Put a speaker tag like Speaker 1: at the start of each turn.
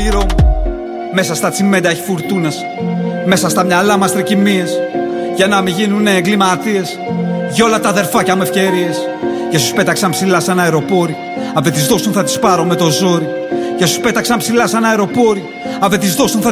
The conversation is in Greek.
Speaker 1: όνειρό μου. Μέσα στα τσιμέντα έχει φουρτούνας. Μέσα στα μυαλά μας τρικυμίες. Για να μην γίνουνε εγκληματίες. Για όλα τα αδερφάκια με ευκαιρίες. Και σου πέταξαν ψηλά σαν αεροπόροι. Αν δεν τις δώσουν θα τις πάρω με το ζόρι. Και σου πέταξαν ψηλά σαν αεροπόροι. Αν δεν τις δώσουν θα